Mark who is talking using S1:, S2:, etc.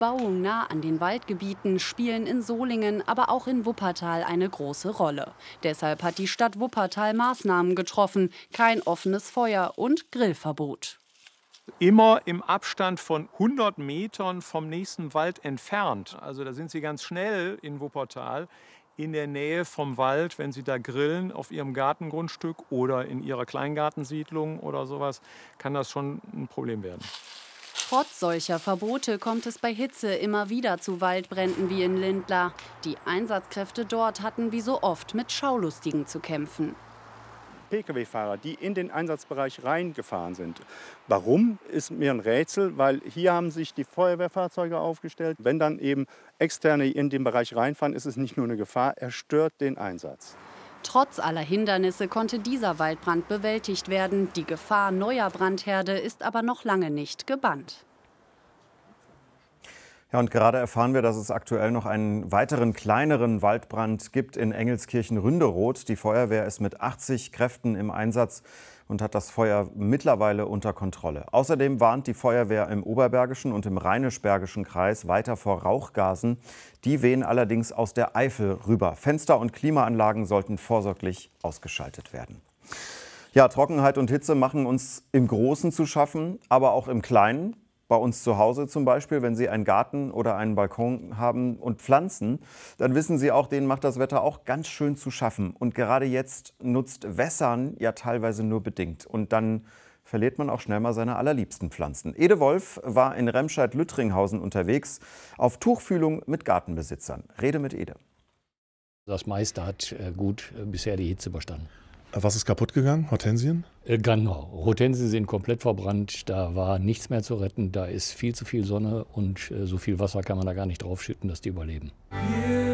S1: Bebauung nah an den Waldgebieten spielen in Solingen, aber auch in Wuppertal eine große Rolle. Deshalb hat die Stadt Wuppertal Maßnahmen getroffen. Kein offenes Feuer und Grillverbot.
S2: Immer im Abstand von 100 Metern vom nächsten Wald entfernt. Also da sind Sie ganz schnell in Wuppertal, in der Nähe vom Wald, wenn Sie da grillen auf Ihrem Gartengrundstück oder in Ihrer Kleingartensiedlung oder sowas, kann das schon ein Problem werden.
S1: Trotz solcher Verbote kommt es bei Hitze immer wieder zu Waldbränden wie in Lindlar. Die Einsatzkräfte dort hatten wie so oft mit Schaulustigen zu kämpfen.
S3: Pkw-Fahrer, die in den Einsatzbereich reingefahren sind. Warum, ist mir ein Rätsel, weil hier haben sich die Feuerwehrfahrzeuge aufgestellt. Wenn dann eben Externe in den Bereich reinfahren, ist es nicht nur eine Gefahr, er stört den Einsatz.
S1: Trotz aller Hindernisse konnte dieser Waldbrand bewältigt werden. Die Gefahr neuer Brandherde ist aber noch lange nicht gebannt.
S4: Ja, und gerade erfahren wir, dass es aktuell noch einen weiteren kleineren Waldbrand gibt in Engelskirchen-Ründeroth. Die Feuerwehr ist mit 80 Kräften im Einsatz und hat das Feuer mittlerweile unter Kontrolle. Außerdem warnt die Feuerwehr im Oberbergischen und im Rheinisch-Bergischen Kreis weiter vor Rauchgasen. Die wehen allerdings aus der Eifel rüber. Fenster und Klimaanlagen sollten vorsorglich ausgeschaltet werden. Ja, Trockenheit und Hitze machen uns im Großen zu schaffen, aber auch im Kleinen. Bei uns zu Hause zum Beispiel, wenn Sie einen Garten oder einen Balkon haben und pflanzen, dann wissen Sie auch, denen macht das Wetter auch ganz schön zu schaffen. Und gerade jetzt nutzt Wässern ja teilweise nur bedingt. Und dann verliert man auch schnell mal seine allerliebsten Pflanzen. Ede Wolf war in Remscheid-Lüttringhausen unterwegs auf Tuchfühlung mit Gartenbesitzern. Rede mit Ede.
S5: Das meiste hat gut bisher die Hitze überstanden.
S6: Was ist kaputt gegangen? Hortensien?
S5: Genau. Hortensien sind komplett verbrannt. Da war nichts mehr zu retten. Da ist viel zu viel Sonne und so viel Wasser kann man da gar nicht draufschütten, dass die überleben.